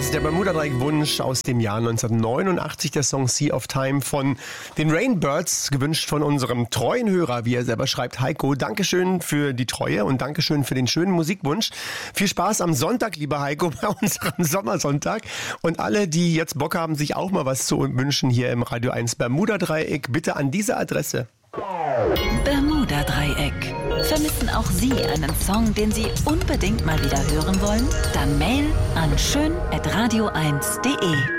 1, der Bermuda-Dreieck-Wunsch aus dem Jahr 1989, der Song Sea of Time von den Rainbirds, gewünscht von unserem treuen Hörer, wie er selber schreibt, Heiko. Dankeschön für die Treue und Dankeschön für den schönen Musikwunsch. Viel Spaß am Sonntag, lieber Heiko, bei unserem Sommersonntag. Und alle, die jetzt Bock haben, sich auch mal was zu wünschen hier im Radio 1 Bermuda-Dreieck, bitte an diese Adresse. Bermuda-Dreieck. Vermissen auch Sie einen Song, den Sie unbedingt mal wieder hören wollen? Dann Mail an schön@radio1.de.